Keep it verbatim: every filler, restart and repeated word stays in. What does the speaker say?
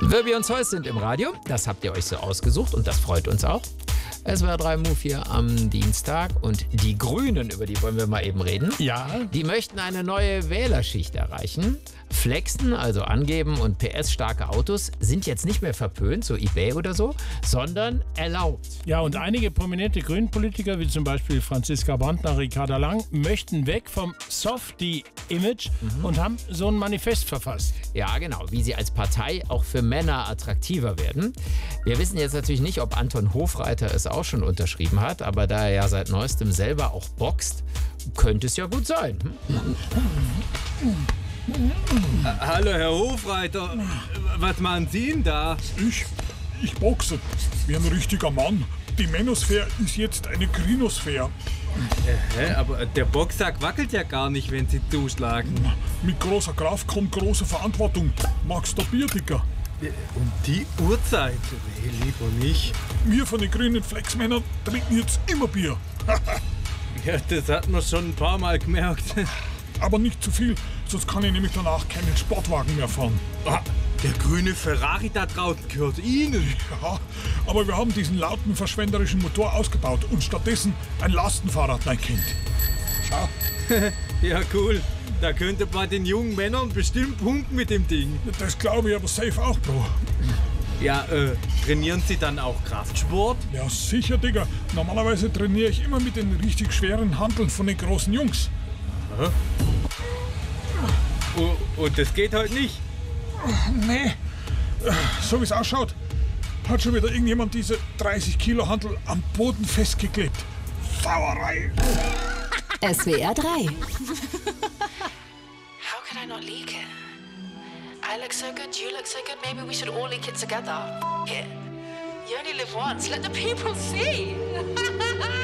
Wirbi und Zeus sind im Radio. Das habt ihr euch so ausgesucht und das freut uns auch. S W R drei Move hier am Dienstag und die Grünen, über die wollen wir mal eben reden. Ja. Die möchten eine neue Wählerschicht erreichen. Flexen, also angeben und P S-starke Autos sind jetzt nicht mehr verpönt, so eBay oder so, sondern erlaubt. Ja, und einige prominente Grünenpolitiker, wie zum Beispiel Franziska Brandner, Ricarda Lang, möchten weg vom Softie-Image mhm. und haben so ein Manifest verfasst. Ja, genau, wie sie als Partei auch für Männer attraktiver werden. Wir wissen jetzt natürlich nicht, ob Anton Hofreiter es auch schon unterschrieben hat, aber da er ja seit neuestem selber auch boxt, könnte es ja gut sein. Hm? Hallo, Herr Hofreiter. Was machen Sie denn da? Ich? Ich boxe. Wie ein richtiger Mann. Die Mänosphäre ist jetzt eine Krinosphäre. Äh, hä? Aber der Boxsack wackelt ja gar nicht, wenn Sie zuschlagen. Mit großer Kraft kommt große Verantwortung. Magst du Bier, Dicker? Um die Uhrzeit? Nee, lieber nicht. Wir von den grünen Flexmännern trinken jetzt immer Bier. Ja, das hat man schon ein paar Mal gemerkt. Aber nicht zu viel, sonst kann ich nämlich danach keinen Sportwagen mehr fahren. Ah, der grüne Ferrari da draußen gehört Ihnen. Ja, aber wir haben diesen lauten, verschwenderischen Motor ausgebaut und stattdessen ein Lastenfahrrad reinkennt. Schau. Ja, cool. Da könnte man den jungen Männern bestimmt punkten mit dem Ding. Das glaube ich aber safe auch, Bro. Ja, äh, trainieren Sie dann auch Kraftsport? Ja, sicher, Digga. Normalerweise trainiere ich immer mit den richtig schweren Hanteln von den großen Jungs. Aha. Oh, und das geht heute nicht? Nee. So wie es ausschaut, hat schon wieder irgendjemand diese dreißig Kilo Hantel am Boden festgeklebt. Sauerei. S W R drei. How could I not leak it? I look so good, you look so good, maybe we should all leak it together. F it. You only live once, let the people see.